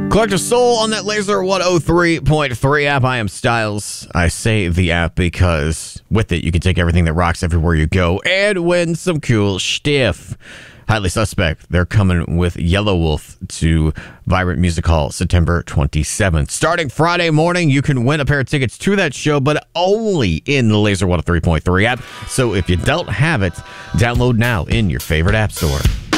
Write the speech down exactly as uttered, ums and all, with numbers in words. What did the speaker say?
Collective Soul on that Laser one oh three point three app. I am Styles. I say the app because with it, you can take everything that rocks everywhere you go and win some cool stuff. Highly Suspect. They're coming with Yellow Wolf to Vibrant Music Hall September twenty-seventh. Starting Friday morning, you can win a pair of tickets to that show, but only in the Laser one oh three point three app. So if you don't have it, download now in your favorite app store.